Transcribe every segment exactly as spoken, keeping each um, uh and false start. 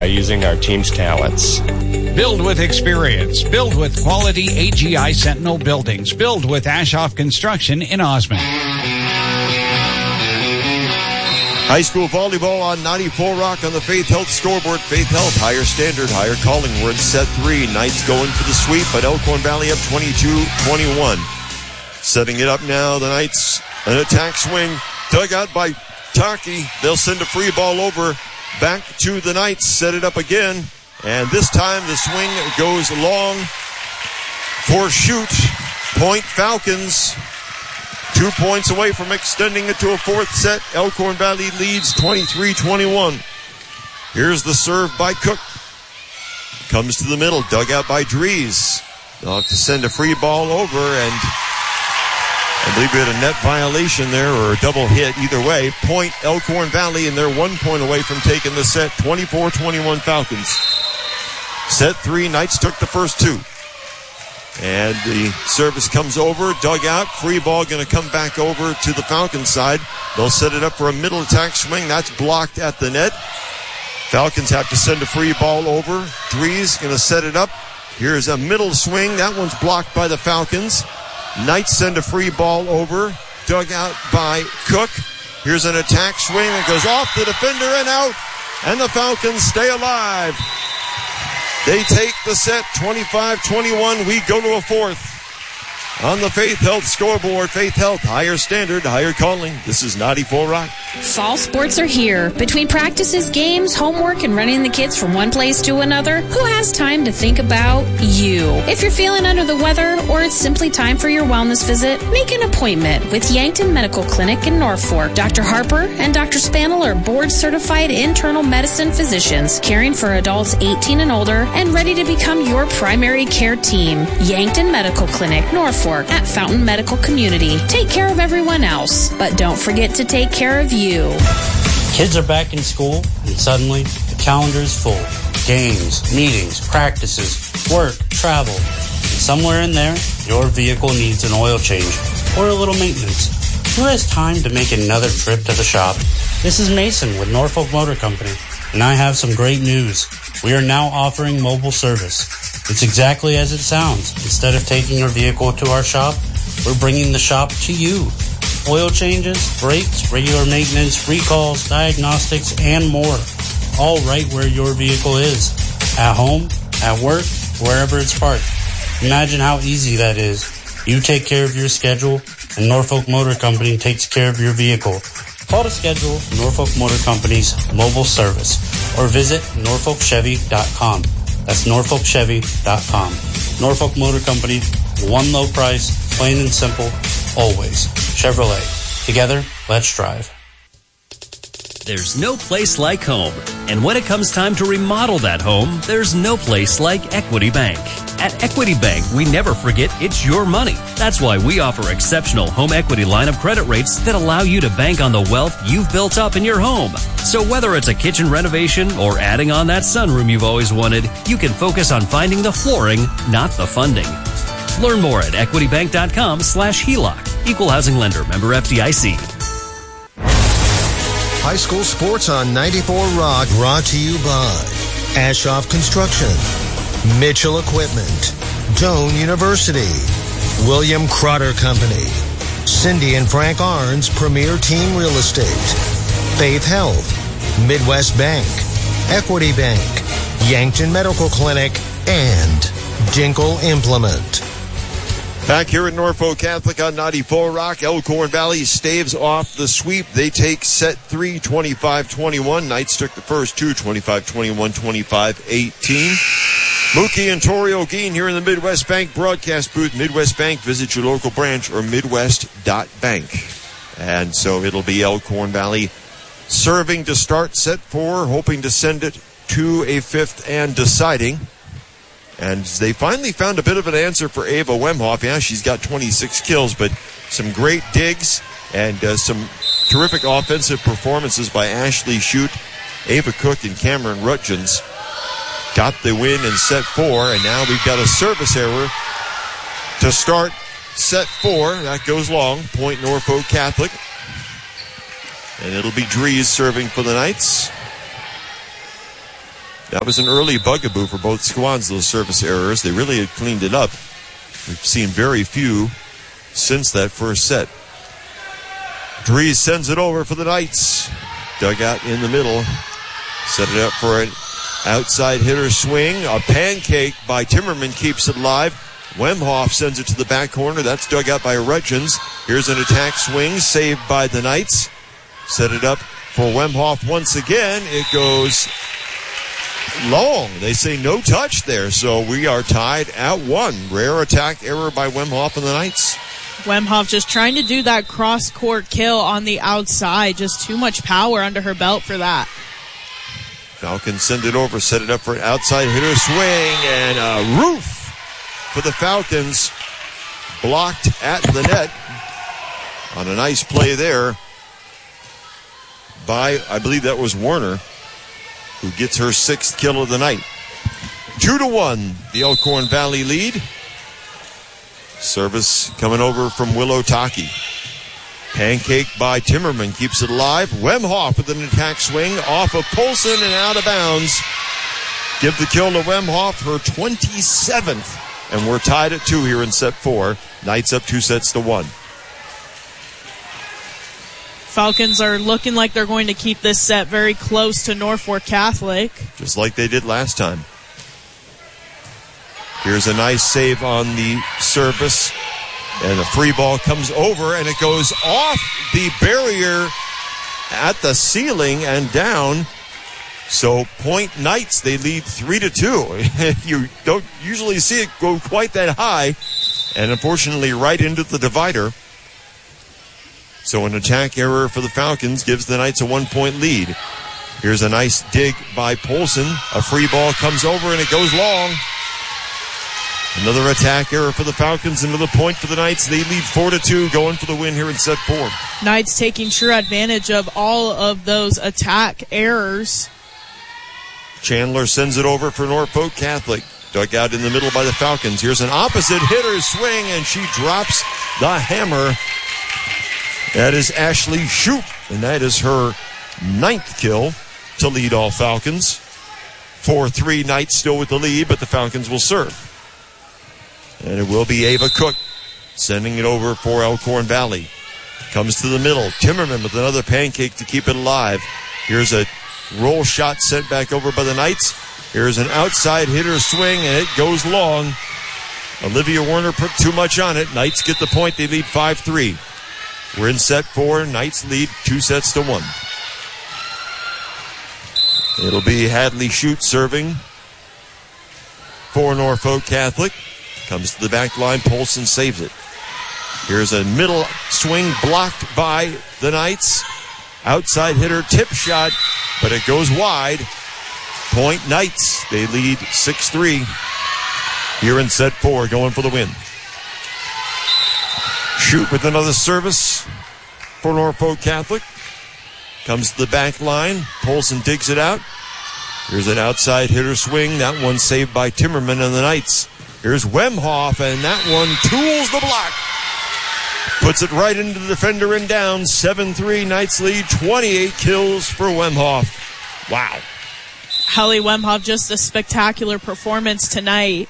using our team's talents. Build with experience. Build with quality A G I Sentinel buildings. Build with Ashoff Construction in Osmond. High school volleyball on ninety-four Rock on the Faith Health scoreboard. Faith Health, higher standard, higher calling. We're in set three. Knights going for the sweep, but Elkhorn Valley up twenty-two twenty-one. Setting it up now, the Knights, an attack swing, dug out by Taki. They'll send a free ball over back to the Knights, set it up again, and this time the swing goes long for shoot. Point Falcons, two points away from extending it to a fourth set. Elkhorn Valley leads twenty-three twenty-one. Here's the serve by Cook. Comes to the middle, dug out by Dries. They'll have to send a free ball over, and I believe we had a net violation there, or a double hit. Either way, point Elkhorn Valley, and they're one point away from taking the set. twenty-four twenty-one Falcons. Set three, Knights took the first two. And the service comes over, dug out. Free ball going to come back over to the Falcons side. They'll set it up for a middle attack swing. That's blocked at the net. Falcons have to send a free ball over. Dries going to set it up. Here's a middle swing. That one's blocked by the Falcons. Knights send a free ball over, dug out by Cook. Here's an attack swing that goes off the defender and out, and the Falcons stay alive. They take the set twenty-five twenty-one. We go to a fourth. On the Faith Health scoreboard, Faith Health, higher standard, higher calling. This is ninety-four Rock. Fall sports are here. Between practices, games, homework, and running the kids from one place to another, who has time to think about you? If you're feeling under the weather or it's simply time for your wellness visit, make an appointment with Yankton Medical Clinic in Norfolk. Doctor Harper and Doctor Spanel are board-certified internal medicine physicians caring for adults eighteen and older and ready to become your primary care team. Yankton Medical Clinic, Norfolk, at Fountain Medical Community. Take care of everyone else, but don't forget to take care of you. Kids are back in school, and suddenly the calendar is full. Games, meetings, practices, work, travel. And somewhere in there, your vehicle needs an oil change or a little maintenance. Who has time to make another trip to the shop? This is Mason with Norfolk Motor Company, and I have some great news. We are now offering mobile service. It's exactly as it sounds. Instead of taking your vehicle to our shop, we're bringing the shop to you. Oil changes, brakes, regular maintenance, recalls, diagnostics, and more. All right where your vehicle is. At home, at work, wherever it's parked. Imagine how easy that is. You take care of your schedule, and Norfolk Motor Company takes care of your vehicle. Call to schedule Norfolk Motor Company's mobile service or visit norfolk chevy dot com. That's norfolk chevy dot com. Norfolk Motor Company, one low price, plain and simple, always. Chevrolet. Together, let's drive. There's no place like home. And when it comes time to remodel that home, there's no place like Equity Bank. At Equity Bank, we never forget it's your money. That's why we offer exceptional home equity line of credit rates that allow you to bank on the wealth you've built up in your home. So whether it's a kitchen renovation or adding on that sunroom you've always wanted, you can focus on finding the flooring, not the funding. Learn more at equitybank.com slash HELOC. Equal housing lender. Member F D I C. High school sports on ninety-four Rock, brought to you by Ashoff Construction, Mitchell Equipment, Doane University, William Crotter Company, Cindy and Frank Arns Premier Team Real Estate, Faith Health, Midwest Bank, Equity Bank, Yankton Medical Clinic, and Dinkle Implement. Back here at Norfolk Catholic on ninety-four Rock, Elkhorn Valley staves off the sweep. They take set three, twenty-five twenty-one. Knights took the first two, twenty-five twenty-one, twenty-five eighteen. Mookie and Tori O'Gean here in the Midwest Bank broadcast booth. Midwest Bank, visit your local branch or midwest dot bank. And so it'll be Elkhorn Valley serving to start set four, hoping to send it to a fifth and deciding. And they finally found a bit of an answer for Ava Wemhoff. Yeah, she's got twenty-six kills, but some great digs and uh, some terrific offensive performances by Ashley Shute, Ava Cook, and Cameron Rutgens got the win in set four. And now we've got a service error to start set four. That goes long. Point Norfolk Catholic. And it'll be Dries serving for the Knights. That was an early bugaboo for both squads, those service errors. They really had cleaned it up. We've seen very few since that first set. Dries sends it over for the Knights. Dugout in the middle. Set it up for an outside hitter swing. A pancake by Timmerman keeps it alive. Wemhoff sends it to the back corner. That's dug out by Rutgens. Here's an attack swing saved by the Knights. Set it up for Wemhoff once again. It goes long. They say no touch there, so we are tied at one. Rare attack error by Wemhoff and the Knights. Wemhoff just trying to do that cross-court kill on the outside. Just too much power under her belt for that. Falcons send it over, set it up for an outside hitter swing, and a roof for the Falcons, blocked at the net on a nice play there by, I believe that was Werner, who gets her sixth kill of the night. Two to one, the Elkhorn Valley lead. Service coming over from Willow Taki. Pancake by Timmerman keeps it alive. Wemhoff with an attack swing off of Polson and out of bounds. Give the kill to Wemhoff, her twenty-seventh. And we're tied at two here in set four. Knights up two sets to one. Falcons are looking like they're going to keep this set very close to Norfolk Catholic. Just like they did last time. Here's a nice save on the service. And the free ball comes over and it goes off the barrier at the ceiling and down. So Point Knights, they lead three to two. You don't usually see it go quite that high. And unfortunately right into the divider. So an attack error for the Falcons gives the Knights a one-point lead. Here's a nice dig by Polson. A free ball comes over and it goes long. Another attack error for the Falcons. Another point for the Knights. They lead four to two, going for the win here in set four. Knights taking sure advantage of all of those attack errors. Chandler sends it over for Norfolk Catholic. Dug out in the middle by the Falcons. Here's an opposite hitter swing, and she drops the hammer. That is Ashley Shoup, and that is her ninth kill to lead all Falcons. four three Knights still with the lead, but the Falcons will serve. And it will be Ava Cook sending it over for Elkhorn Valley. Comes to the middle. Timmerman with another pancake to keep it alive. Here's a roll shot sent back over by the Knights. Here's an outside hitter swing, and it goes long. Olivia Werner put too much on it. Knights get the point. They lead five three. We're in set four. Knights lead two sets to one. It'll be Hadley Shute serving for Norfolk Catholic. Comes to the back line. Polson saves it. Here's a middle swing blocked by the Knights. Outside hitter tip shot, but it goes wide. Point Knights. They lead six three. Here in set four, going for the win. Shoot with another service for Norfolk Catholic. Comes to the back line. Polson digs it out. Here's an outside hitter swing. That one saved by Timmerman and the Knights. Here's Wemhoff, and that one tools the block. Puts it right into the defender and down. seven three, Knights lead. twenty-eight kills for Wemhoff. Wow. Hallie Wemhoff, just a spectacular performance tonight.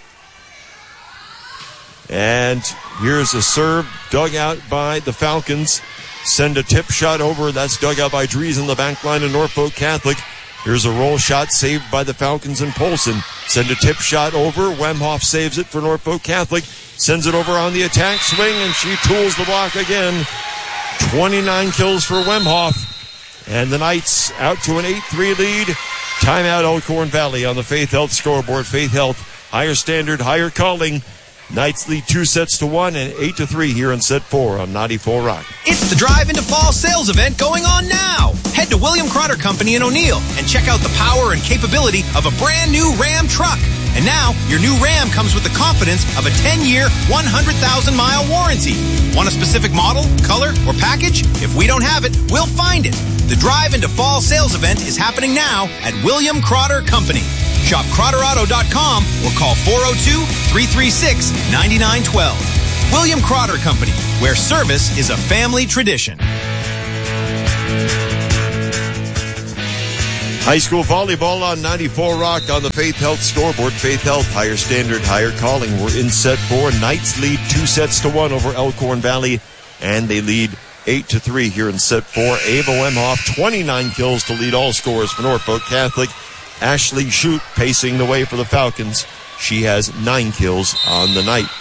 And here's a serve dug out by the Falcons. Send a tip shot over. That's dug out by Dries in the back line of Norfolk Catholic. Here's a roll shot saved by the Falcons and Polson. Send a tip shot over. Wemhoff saves it for Norfolk Catholic. Sends it over on the attack swing, and she tools the block again. twenty-nine kills for Wemhoff. And the Knights out to an eight three lead. Timeout Elkhorn Valley on the Faith Health scoreboard. Faith Health, higher standard, higher calling. Knights lead two sets to one and eight to three here in set four on ninety-four Rock. It's the Drive into Fall sales event going on now. Head to William Crotter Company in O'Neill and check out the power and capability of a brand new Ram truck. And now, your new Ram comes with the confidence of a ten-year, one hundred thousand mile warranty. Want a specific model, color, or package? If we don't have it, we'll find it. The Drive into Fall sales event is happening now at William Crotter Company. Shop Crotter Auto dot com or call four oh two, three three six, nine nine one two. William Crotter Company, where service is a family tradition. High school volleyball on ninety-four Rock on the Faith Health scoreboard. Faith Health, higher standard, higher calling. We're in set four. Knights lead two sets to one over Elkhorn Valley, and they lead eight to three here in set four. Ava Wemhoff, twenty-nine kills to lead all scores for Norfolk Catholic. Ashley Shute pacing the way for the Falcons. She has nine kills on the night.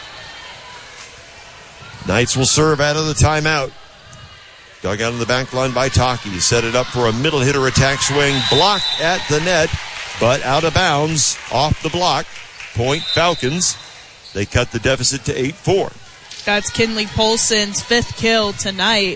Knights will serve out of the timeout. Dug out on the back line by Taki. Set it up for a middle hitter attack swing. Blocked at the net, but out of bounds off the block. Point Falcons. They cut the deficit to eight four. That's Kinley Polson's fifth kill tonight.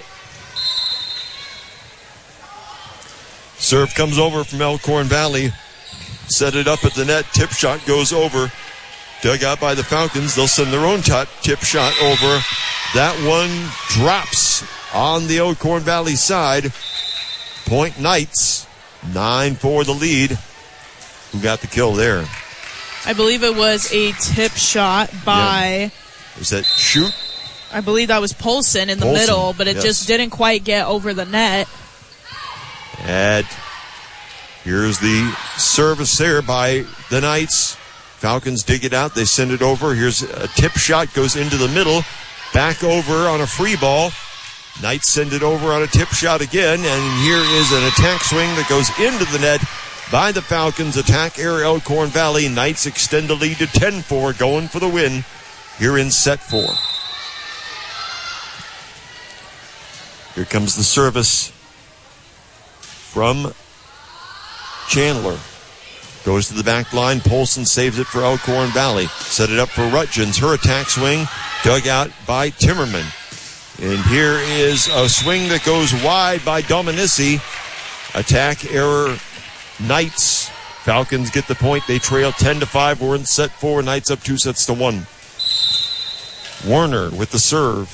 Serve comes over from Elkhorn Valley. Set it up at the net. Tip shot goes over. Dug out by the Falcons. They'll send their own t- tip shot over. That one drops on the Elkhorn Valley side. Point Knights. nine four the lead. Who got the kill there? I believe it was a tip shot by... Yeah. Was that Shute? I believe that was Polson in the Polson, middle, but it yes. just didn't quite get over the net. And here's the service there by the Knights. Falcons dig it out. They send it over. Here's a tip shot. Goes into the middle. Back over on a free ball. Knights send it over on a tip shot again. And here is an attack swing that goes into the net by the Falcons. Attack error Elkhorn Valley. Knights extend the lead to ten four. Going for the win here in set four. Here comes the service from Chandler. Goes to the back line. Polson saves it for Elkhorn Valley. Set it up for Rutgens. Her attack swing dug out by Timmerman. And here is a swing that goes wide by Dominici. Attack error Knights. Falcons get the point. They trail ten to five. We're in set four. Knights up two sets to one. Warner with the serve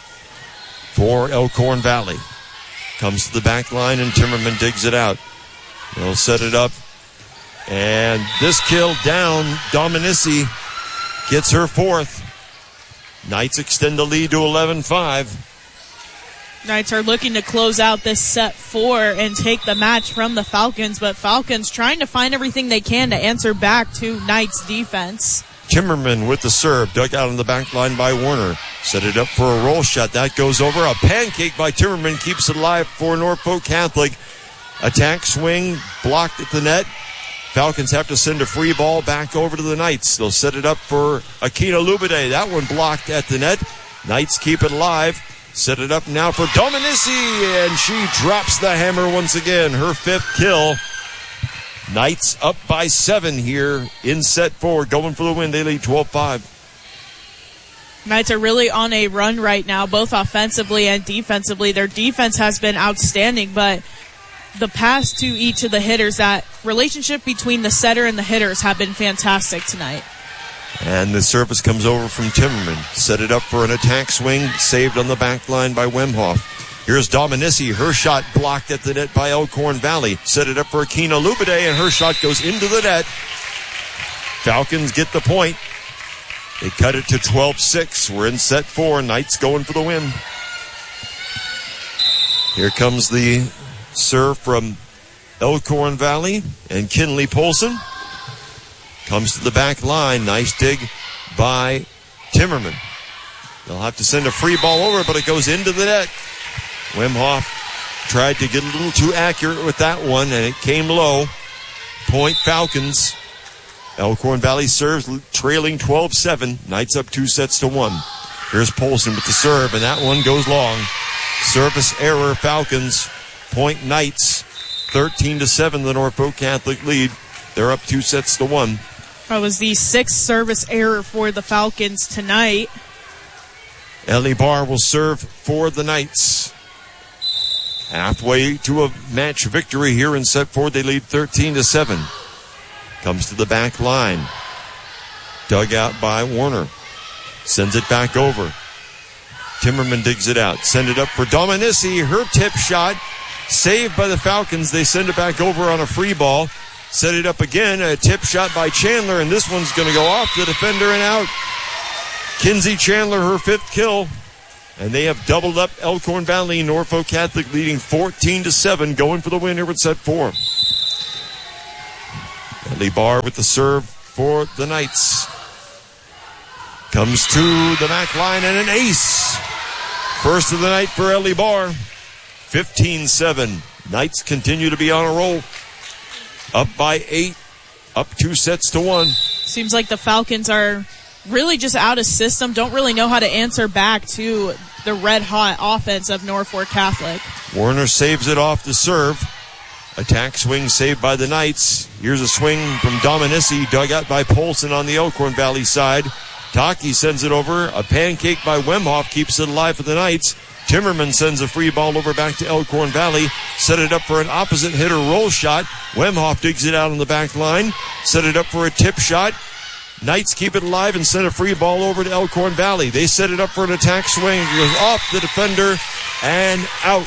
for Elkhorn Valley. Comes to the back line and Timmerman digs it out. They'll set it up. And this kill down. Dominici gets her fourth. Knights extend the lead to eleven five. Knights are looking to close out this set four and take the match from the Falcons, but Falcons trying to find everything they can to answer back to Knights defense. Timmerman with the serve, dug out on the back line by Warner. Set it up for a roll shot. That goes over. A pancake by Timmerman keeps it alive for Norfolk Catholic. Attack swing blocked at the net. Falcons have to send a free ball back over to the Knights. They'll set it up for Akina Lubide. That one blocked at the net. Knights keep it alive. Set it up now for Dominici, and she drops the hammer once again. Her fifth kill. Knights up by seven here in set four. Going for the win. They lead twelve five. Knights are really on a run right now, both offensively and defensively. Their defense has been outstanding, but the pass to each of the hitters, that relationship between the setter and the hitters have been fantastic tonight. And the service comes over from Timmerman. Set it up for an attack swing. Saved on the back line by Wemhoff. Here's Dominici. Her shot blocked at the net by Elkhorn Valley. Set it up for Akina Lubide, and her shot goes into the net. Falcons get the point. They cut it to twelve six. We're in set four. Knights going for the win. Here comes the serve from Elkhorn Valley and Kinley Polson. Comes to the back line. Nice dig by Timmerman. They'll have to send a free ball over, but it goes into the net. Wemhoff tried to get a little too accurate with that one, and it came low. Point Falcons. Elkhorn Valley serves trailing twelve seven. Knights up two sets to one. Here's Polson with the serve, and that one goes long. Service error Falcons. Point Knights. thirteen to seven, the Norfolk Catholic lead. They're up two sets to one. That was the sixth service error for the Falcons tonight. Ellie Barr will serve for the Knights. Halfway to a match victory here in set four. They lead thirteen to seven. Comes to the back line. Dug out by Warner. Sends it back over. Timmerman digs it out. Send it up for Dominici. Her tip shot. Saved by the Falcons. They send it back over on a free ball. Set it up again. A tip shot by Chandler, and this one's going to go off the defender and out. Kinsey Chandler, her fifth kill. And they have doubled up Elkhorn Valley. Norfolk Catholic leading fourteen to seven, going for the win here with set four. Ellie Barr with the serve for the Knights. Comes to the back line and an ace. First of the night for Ellie Barr. fifteen seven. Knights continue to be on a roll. Up by eight. Up two sets to one. Seems like the Falcons are really just out of system. Don't really know how to answer back to the red-hot offense of Norfolk Catholic. Warner saves it off the serve. Attack swing saved by the Knights. Here's a swing from Dominici, dug out by Polson on the Elkhorn Valley side. Taki sends it over. A pancake by Wemhoff keeps it alive for the Knights. Timmerman sends a free ball over back to Elkhorn Valley. Set it up for an opposite hitter roll shot. Wemhoff digs it out on the back line. Set it up for a tip shot. Knights keep it alive and send a free ball over to Elkhorn Valley. They set it up for an attack swing. It goes off the defender and out.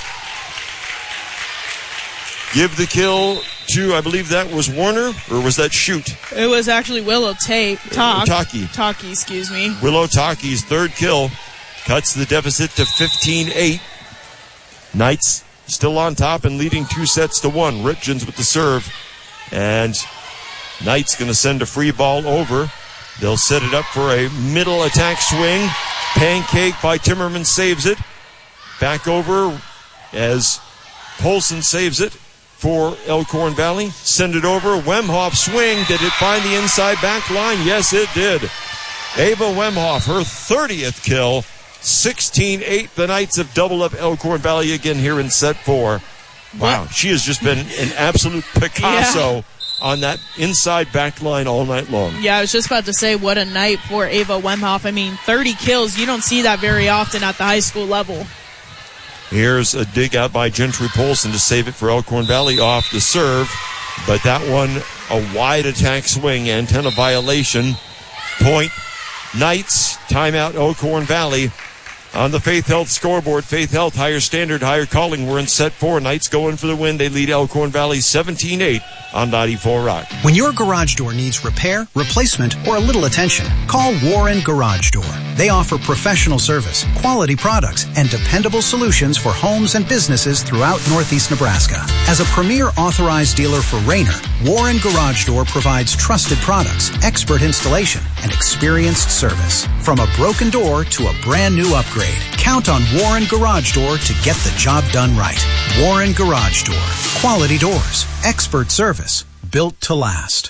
Give the kill to, I believe that was Warner, or was that Shoot? It was actually Willow Tate. Talk. Taki. Taki, excuse me. Willow Taki's third kill cuts the deficit to fifteen eight. Knights still on top and leading two sets to one. Richens with the serve. And Knights going to send a free ball over. They'll set it up for a middle attack swing. Pancake by Timmerman saves it. Back over as Polson saves it for Elkhorn Valley. Send it over. Wemhoff swing. Did it find the inside back line? Yes, it did. Ava Wemhoff, her thirtieth kill. sixteen eight. The Knights have doubled up Elkhorn Valley again here in set four. Wow, what? She has just been an absolute Picasso yeah. on that inside back line all night long. Yeah, I was just about to say, what a night for Ava Wemhoff. I mean, thirty kills. You don't see that very often at the high school level. Here's a dig out by Gentry Polson to save it for Elkhorn Valley off the serve. But that one, a wide attack swing, antenna violation. Point Knights, timeout Elkhorn Valley. On the Faith Health scoreboard, Faith Health, higher standard, higher calling. We're in set four. Knights going for the win. They lead Elkhorn Valley seventeen eight on ninety-four Rock. When your garage door needs repair, replacement, or a little attention, call Warren Garage Door. They offer professional service, quality products, and dependable solutions for homes and businesses throughout Northeast Nebraska. As a premier authorized dealer for Rainer, Warren Garage Door provides trusted products, expert installation, and experienced service. From a broken door to a brand new upgrade, count on Warren Garage Door to get the job done right. Warren Garage Door. Quality doors. Expert service. Built to last.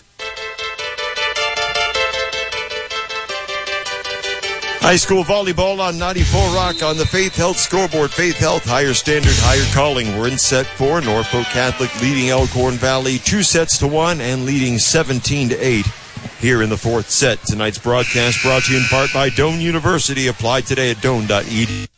High school volleyball on ninety-four Rock on the Faith Health scoreboard. Faith Health, higher standard, higher calling. We're in set four. Norfolk Catholic leading Elkhorn Valley two sets to one and leading seventeen to eight. Here in the fourth set. Tonight's broadcast brought to you in part by Doane University. Apply today at doane dot e d u.